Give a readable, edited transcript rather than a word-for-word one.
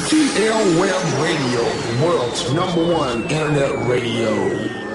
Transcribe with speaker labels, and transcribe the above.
Speaker 1: TL Web Radio, the world's #1 internet radio.